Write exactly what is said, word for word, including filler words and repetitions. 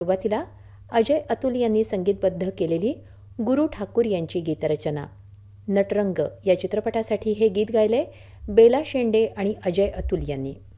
सुरुवातीला अजय अतुल यांनी संगीतबद्ध केलेली गुरु ठाकूर यांची गीतरचना. नटरंग या चित्रपटासाठी हे गीत गायले बेला शेंडे आणि अजय अतुल यांनी.